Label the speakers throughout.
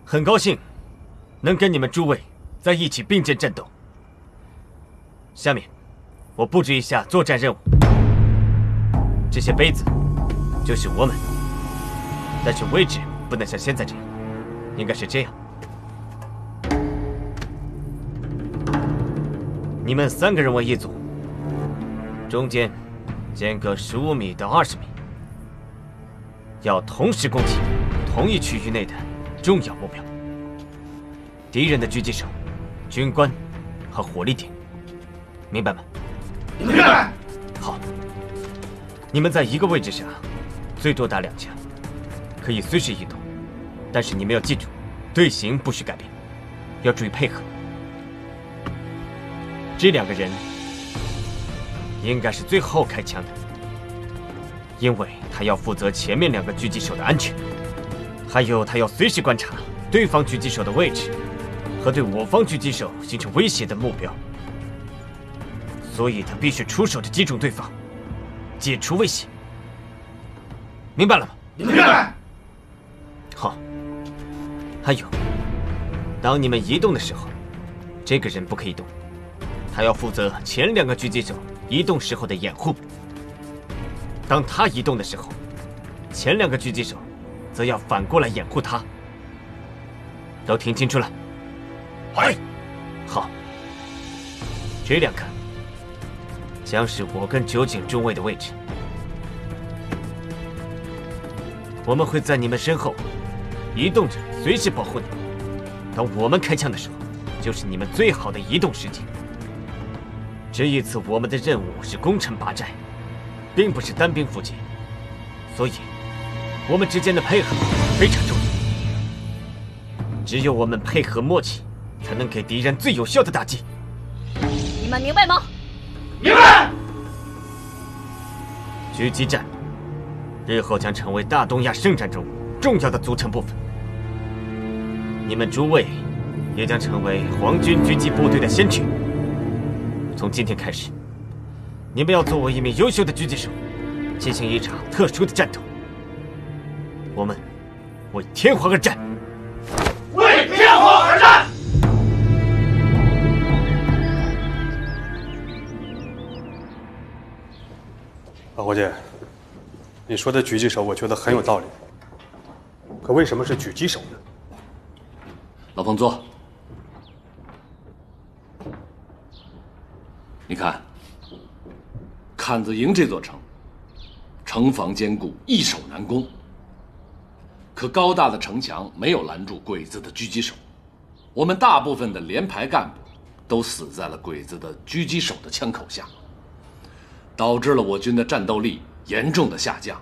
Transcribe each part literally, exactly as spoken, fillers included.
Speaker 1: 很高兴能跟你们诸位在一起并肩战斗。下面，我布置一下作战任务。这些杯子就是我们，但是位置不能像现在这样，应该是这样。你们三个人为一组，中间间隔十五米到二十米，要同时攻击同一区域内的重要目标。敌人的狙击手、军官和火力点，明白吗？
Speaker 2: 明白。
Speaker 1: 好，你们在一个位置上，最多打两枪，可以随时移动，但是你们要记住，队形不许改变，要注意配合。这两个人应该是最后开枪的，因为他要负责前面两个狙击手的安全，还有他要随时观察对方狙击手的位置和对我方狙击手形成威胁的目标，所以他必须出手的击中对方，解除威胁。明白了吗？
Speaker 2: 明白。
Speaker 1: 好。还有，当你们移动的时候，这个人不可以动。他要负责前两个狙击手移动时候的掩护。当他移动的时候，前两个狙击手则要反过来掩护他。都听清楚了？
Speaker 2: 哎，
Speaker 1: 好。这两个将是我跟酒井中尉的位置。我们会在你们身后移动着，随时保护你们。当我们开枪的时候，就是你们最好的移动时机。这一次我们的任务是攻城拔寨，并不是单兵伏击，所以我们之间的配合非常重要。只有我们配合默契，才能给敌人最有效的打击。
Speaker 3: 你们明白吗？
Speaker 2: 明白。
Speaker 1: 狙击战日后将成为大东亚圣战中重要的组成部分。你们诸位也将成为皇军狙击部队的先驱。从今天开始，你们要作为一名优秀的狙击手，进行一场特殊的战斗。我们为天皇而战！
Speaker 2: 为天皇而战！
Speaker 4: 老伙计，你说的狙击手，我觉得很有道理。可为什么是狙击手呢？
Speaker 5: 老彭坐。你看，坎子营这座城，城防坚固，易守难攻。可高大的城墙没有拦住鬼子的狙击手，我们大部分的连排干部都死在了鬼子的狙击手的枪口下，导致了我军的战斗力严重的下降。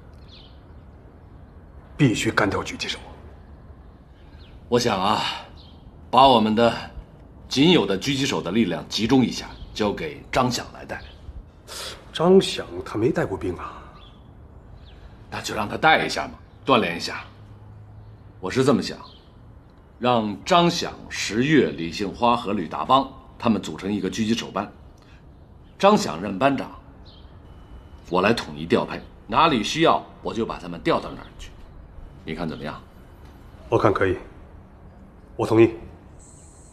Speaker 4: 必须干掉狙击手。
Speaker 5: 我想啊，把我们的仅有的狙击手的力量集中一下，交给张响来带。
Speaker 4: 张响他没带过兵啊。
Speaker 5: 那就让他带一下嘛，锻炼一下。我是这么想，让张响、石月、李杏花和吕大邦他们组成一个狙击手班，张响任班长，我来统一调配，哪里需要我就把他们调到哪儿去。你看怎么样？
Speaker 4: 我看可以，我同意。